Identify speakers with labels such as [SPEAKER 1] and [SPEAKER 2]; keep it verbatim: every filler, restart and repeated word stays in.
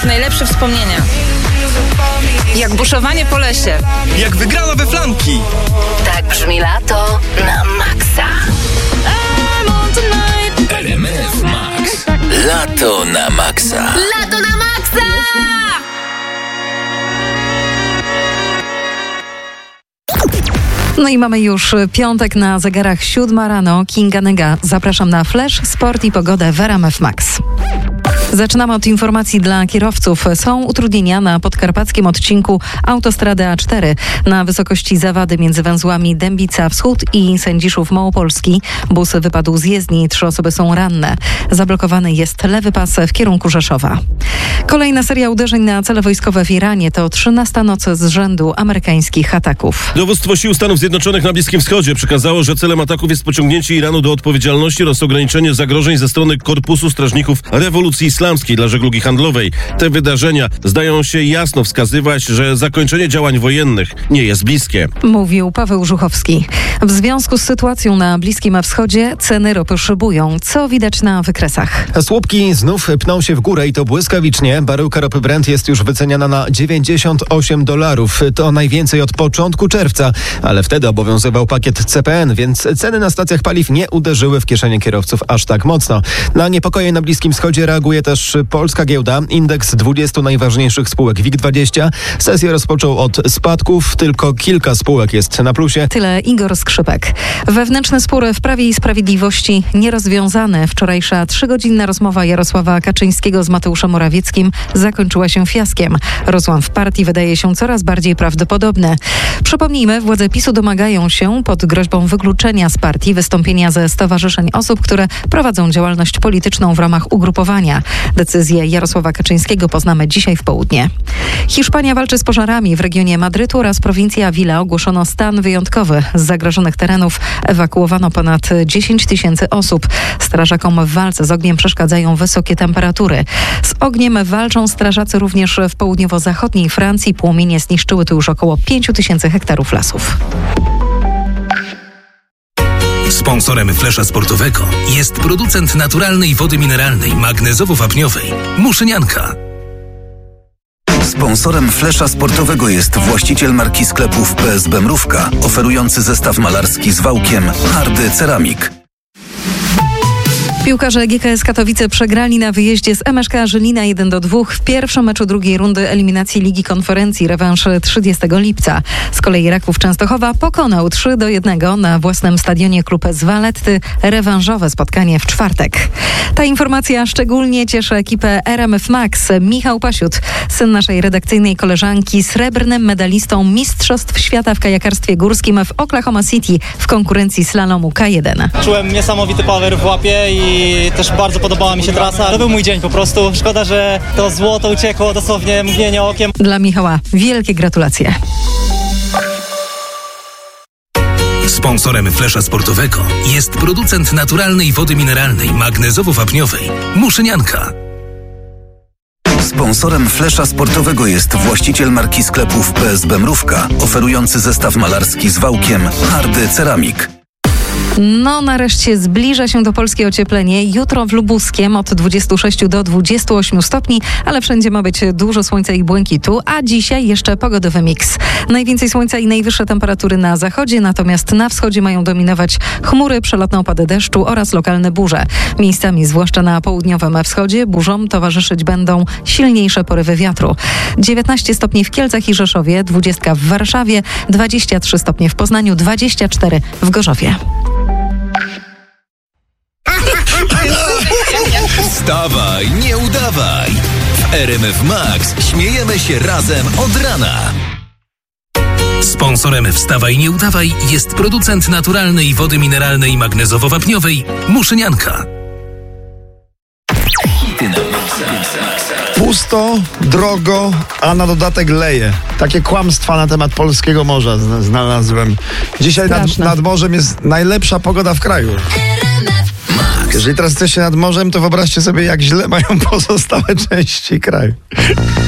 [SPEAKER 1] najlepsze wspomnienia. Jak buszowanie po lesie.
[SPEAKER 2] Jak wygrana we flanki.
[SPEAKER 3] Tak brzmi lato na maksa.
[SPEAKER 4] R M F Max. Lato na maksa.
[SPEAKER 3] Lato na maksa!
[SPEAKER 5] No i mamy już piątek na zegarach siódma rano. Kinga Nyga. Zapraszam na Flash, Sport i Pogodę w R M F Max. Zaczynamy od informacji dla kierowców. Są utrudnienia na podkarpackim odcinku autostrady A cztery na wysokości Zawady między węzłami Dębica Wschód i Sędziszów Małopolski. Bus wypadł z jezdni, trzy osoby są ranne. Zablokowany jest lewy pas w kierunku Rzeszowa. Kolejna seria uderzeń na cele wojskowe w Iranie to trzynasta noc z rzędu amerykańskich ataków.
[SPEAKER 6] Dowództwo sił Stanów Zjednoczonych na Bliskim Wschodzie przekazało, że celem ataków jest pociągnięcie Iranu do odpowiedzialności oraz ograniczenie zagrożeń ze strony Korpusu Strażników Rewolucji Islamskiej dla żeglugi handlowej. Te wydarzenia zdają się jasno wskazywać, że zakończenie działań wojennych nie jest bliskie.
[SPEAKER 5] Mówił Paweł Żuchowski. W związku z sytuacją na Bliskim Wschodzie ceny ropy szybują, co widać na wykresach.
[SPEAKER 7] Słupki znów pną się w górę i to błyskawicznie. Baryłka ropy Brent jest już wyceniana na dziewięćdziesiąt osiem dolarów. To najwięcej od początku czerwca, ale wtedy obowiązywał pakiet C P N, więc ceny na stacjach paliw nie uderzyły w kieszenie kierowców aż tak mocno. Na niepokoje na Bliskim Wschodzie reaguje też polska giełda. Indeks dwudziestu najważniejszych spółek WIG dwadzieścia. Sesję rozpoczął od spadków, tylko kilka spółek jest na plusie.
[SPEAKER 5] Tyle Igor Skrzypek. Wewnętrzny spór w Prawie i Sprawiedliwości nierozwiązany. Wczorajsza trzygodzinna rozmowa Jarosława Kaczyńskiego z Mateuszem Morawieckim zakończyła się fiaskiem. Rozłam w partii wydaje się coraz bardziej prawdopodobny. Przypomnijmy, władze PiSu domagają się pod groźbą wykluczenia z partii wystąpienia ze stowarzyszeń osób, które prowadzą działalność polityczną w ramach ugrupowania. Decyzję Jarosława Kaczyńskiego poznamy dzisiaj w południe. Hiszpania walczy z pożarami. W regionie Madrytu oraz prowincji Avila ogłoszono stan wyjątkowy. Z zagrożonych terenów ewakuowano ponad dziesięć tysięcy osób. Strażakom w walce z ogniem przeszkadzają wysokie temperatury. Z ogniem walczą strażacy również w południowo-zachodniej Francji. Płomienie zniszczyły tu już około pięć tysięcy hektarów lasów.
[SPEAKER 4] Sponsorem Flesza Sportowego jest producent naturalnej wody mineralnej magnezowo-wapniowej Muszynianka. Sponsorem Flesza Sportowego jest właściciel marki sklepów P S B Mrówka, oferujący zestaw malarski z wałkiem Hardy Ceramik.
[SPEAKER 5] Piłkarze G K S Katowice przegrali na wyjeździe z M S K Żylina jeden do dwóch w pierwszym meczu drugiej rundy eliminacji Ligi Konferencji, rewanż trzydziestego lipca. Z kolei Raków Częstochowa pokonał trzy do jednego na własnym stadionie klub z Waletty. Rewanżowe spotkanie w czwartek. Ta informacja szczególnie cieszy ekipę R M F Max. Michał Pasiut, syn naszej redakcyjnej koleżanki, srebrnym medalistą Mistrzostw Świata w kajakarstwie górskim w Oklahoma City w konkurencji slalomu K jeden.
[SPEAKER 8] Czułem niesamowity power w łapie i I też bardzo podobała mi się trasa. To był mój dzień po prostu. Szkoda, że to złoto uciekło dosłownie mgnienie okiem.
[SPEAKER 5] Dla Michała wielkie gratulacje.
[SPEAKER 4] Sponsorem Flesza Sportowego jest producent naturalnej wody mineralnej magnezowo-wapniowej Muszynianka. Sponsorem Flesza Sportowego jest właściciel marki sklepów P S B Mrówka, oferujący zestaw malarski z wałkiem Hardy Ceramik.
[SPEAKER 5] No nareszcie zbliża się do Polski ocieplenie. Jutro w Lubuskiem od dwudziestu sześciu do dwudziestu ośmiu stopni, ale wszędzie ma być dużo słońca i błękitu, a dzisiaj jeszcze pogodowy miks. Najwięcej słońca i najwyższe temperatury na zachodzie, natomiast na wschodzie mają dominować chmury, przelotne opady deszczu oraz lokalne burze. Miejscami, zwłaszcza na południowym wschodzie, burzom towarzyszyć będą silniejsze porywy wiatru. dziewiętnaście stopni w Kielcach i Rzeszowie, dwadzieścia w Warszawie, dwadzieścia trzy stopnie w Poznaniu, dwadzieścia cztery w Gorzowie.
[SPEAKER 4] Wstawaj, nie udawaj! W R M F Max śmiejemy się razem od rana. Sponsorem Wstawaj, nie udawaj jest producent naturalnej wody mineralnej magnezowo-wapniowej Muszynianka. Hity na
[SPEAKER 9] Pusto, drogo, a na dodatek leje. Takie kłamstwa na temat polskiego morza znalazłem. Dzisiaj nad, nad morzem jest najlepsza pogoda w kraju. Jeżeli teraz jesteście nad morzem, to wyobraźcie sobie, jak źle mają pozostałe części kraju.